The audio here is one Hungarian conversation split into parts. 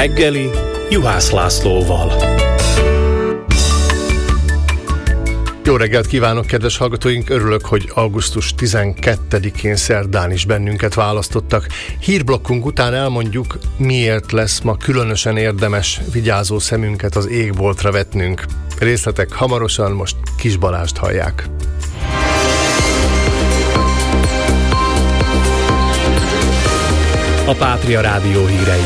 reggeli Juhász Lászlóval. Jó reggelt kívánok, kedves hallgatóink! Örülök, hogy augusztus 12-én szerdán is bennünket választottak. Hírblokkunk után elmondjuk, miért lesz ma különösen érdemes vigyázó szemünket az égboltra vetnünk. Részletek hamarosan, most Kis Balást hallják. A Pátria Rádió hírei.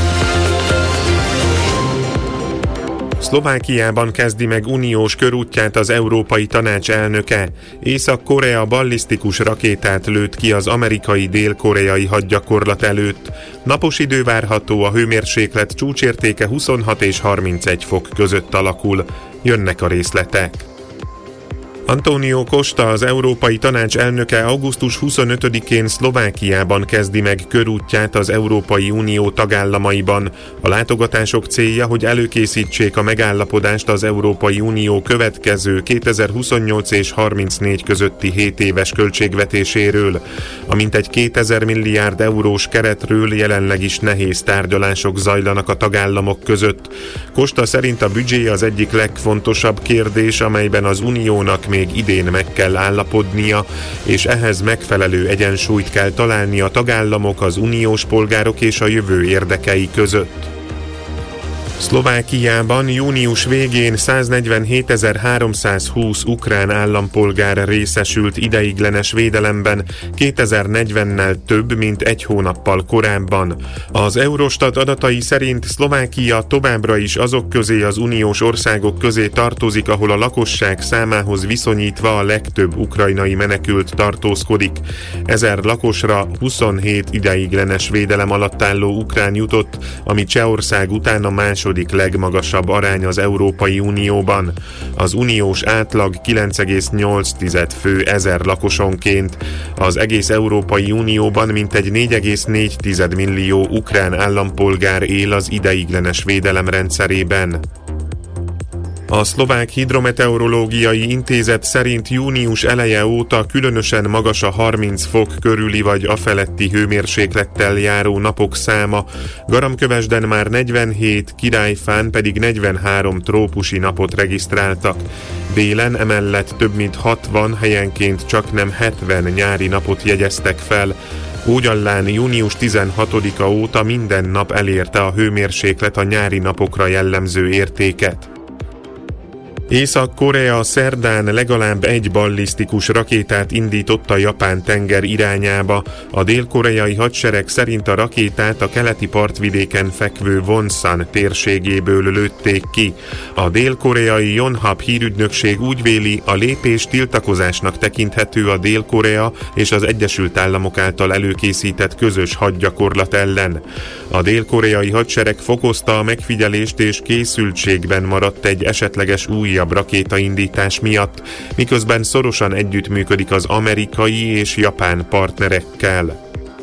Szlovákiában kezdi meg uniós körútját az Európai Tanács elnöke. Észak-Korea ballisztikus rakétát lőtt ki az amerikai dél-koreai hadgyakorlat előtt. Napos idő várható, a hőmérséklet csúcsértéke 26 és 31 fok között alakul. Jönnek a részletek. Antonio Costa, az Európai Tanács elnöke augusztus 25-én Szlovákiában kezdi meg körútját az Európai Unió tagállamaiban. A látogatások célja, hogy előkészítsék a megállapodást az Európai Unió következő 2028 és 34 közötti 7 éves költségvetéséről. A mintegy 2000 milliárd eurós keretről jelenleg is nehéz tárgyalások zajlanak a tagállamok között. Costa szerint a büdzsé az egyik legfontosabb kérdés, amelyben az uniónak még idén meg kell állapodnia, és ehhez megfelelő egyensúlyt kell találni a tagállamok, az uniós polgárok és a jövő érdekei között. Szlovákiában június végén 147.320 ukrán állampolgár részesült ideiglenes védelemben, 2040-nel több, mint egy hónappal korábban. Az Eurostat adatai szerint Szlovákia továbbra is azok közé, az uniós országok közé tartozik, ahol a lakosság számához viszonyítva a legtöbb ukrajnai menekült tartózkodik. 1000 lakosra 27 ideiglenes védelem alatt álló ukrán jutott, ami Csehország után a második legmagasabb arány az Európai Unióban. Az uniós átlag 9,8 fő 1000 lakosonként. Az egész Európai Unióban mintegy 4,4 millió ukrán állampolgár él az ideiglenes védelem rendszerében. A Szlovák Hidrometeorológiai Intézet szerint június eleje óta különösen magas a 30 fok körüli vagy afeletti hőmérséklettel járó napok száma, Garamkövesden már 47, Királyfán pedig 43 trópusi napot regisztráltak. Délen emellett több mint 60, helyenként csaknem 70 nyári napot jegyeztek fel. Ógyallán június 16-a óta minden nap elérte a hőmérséklet a nyári napokra jellemző értéket. Észak-Korea szerdán legalább egy ballisztikus rakétát indított a japán tenger irányába. A dél-koreai hadsereg szerint a rakétát a keleti partvidéken fekvő Wonsan térségéből lőtték ki. A dél-koreai Yonhap hírügynökség úgy véli, a lépés tiltakozásnak tekinthető a Dél-Korea és az Egyesült Államok által előkészített közös hadgyakorlat ellen. A dél-koreai hadsereg fokozta a megfigyelést és készültségben maradt egy esetleges újabb rakétaindítás miatt, miközben szorosan együttműködik az amerikai és japán partnerekkel.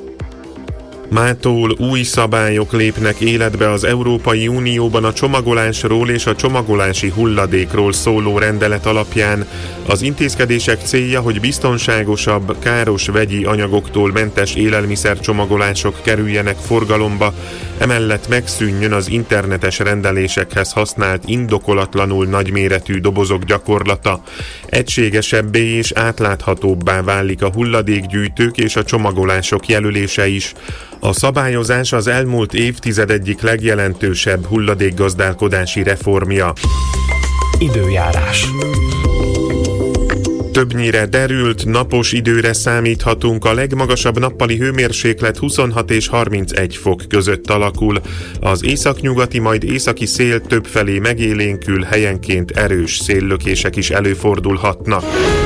Mától új szabályok lépnek életbe az Európai Unióban a csomagolásról és a csomagolási hulladékról szóló rendelet alapján. Az intézkedések célja, hogy biztonságosabb, káros vegyi anyagoktól mentes élelmiszercsomagolások kerüljenek forgalomba, emellett megszűnjön az internetes rendelésekhez használt indokolatlanul nagyméretű dobozok gyakorlata. Egységesebbé és átláthatóbbá válik a hulladékgyűjtők és a csomagolások jelölése is. A szabályozás az elmúlt évtized egyik legjelentősebb hulladékgazdálkodási reformja. Időjárás. Többnyire derült, napos időre számíthatunk, a legmagasabb nappali hőmérséklet 26 és 31 fok között alakul. Az északnyugati, majd északi szél többfelé megélénkül, helyenként erős széllökések is előfordulhatnak.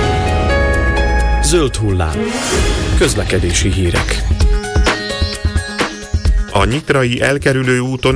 Zöld hullám. Közlekedési hírek. A nyitrai elkerülő úton